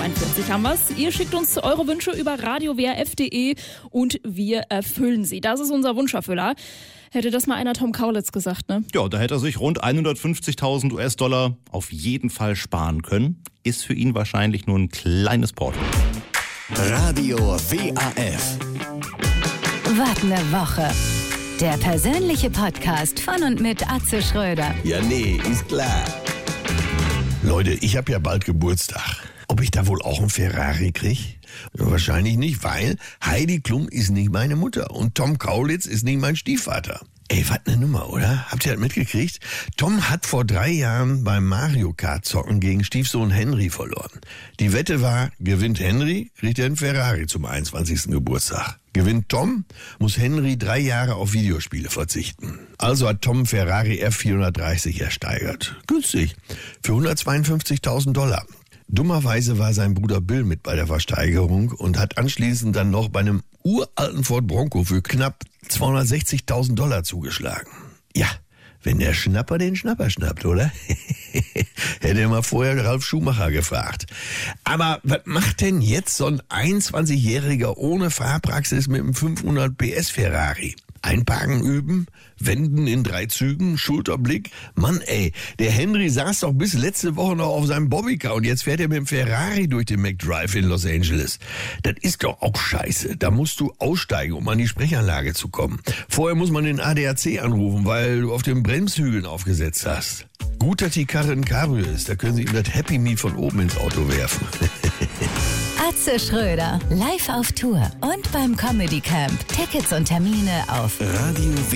haben wir's. Ihr schickt uns eure Wünsche über radiowrf.de und wir erfüllen sie. Das ist unser Wunscherfüller. Hätte das mal einer Tom Kaulitz gesagt, ne? Ja, da hätte er sich rund 150.000 US-Dollar auf jeden Fall sparen können. Ist für ihn wahrscheinlich nur ein kleines Porto. Radio WAF. Wart eine Woche. Der persönliche Podcast von und mit Atze Schröder. Ja, nee, ist klar. Leute, ich habe ja bald Geburtstag. Ob ich da wohl auch einen Ferrari krieg? Ja, wahrscheinlich nicht, weil Heidi Klum ist nicht meine Mutter und Tom Kaulitz ist nicht mein Stiefvater. Ey, was ne Nummer, oder? Habt ihr das mitgekriegt? Tom hat vor 3 Jahren beim Mario Kart zocken gegen Stiefsohn Henry verloren. Die Wette war, gewinnt Henry, kriegt er einen Ferrari zum 21. Geburtstag. Gewinnt Tom, muss Henry 3 Jahre auf Videospiele verzichten. Also hat Tom Ferrari F430 ersteigert. Günstig. Für $152.000. Dummerweise war sein Bruder Bill mit bei der Versteigerung und hat anschließend dann noch bei einem uralten Ford Bronco für knapp $260.000 zugeschlagen. Ja, wenn der Schnapper den Schnapper schnappt, oder? Hätte er mal vorher Ralf Schumacher gefragt. Aber was macht denn jetzt so ein 21-Jähriger ohne Fahrpraxis mit einem 500 PS Ferrari? Einparken üben, wenden in 3 Zügen, Schulterblick. Mann ey, der Henry saß doch bis letzte Woche noch auf seinem Bobbycar und jetzt fährt er mit dem Ferrari durch den McDrive in Los Angeles. Das ist doch auch scheiße. Da musst du aussteigen, um an die Sprechanlage zu kommen. Vorher muss man den ADAC anrufen, weil du auf den Bremshügeln aufgesetzt hast. Gut, dass die Karre ein Cabrio ist. Da können sie ihm das Happy Me von oben ins Auto werfen. Atze Schröder, live auf Tour und beim Comedy Camp. Tickets und Termine auf Radio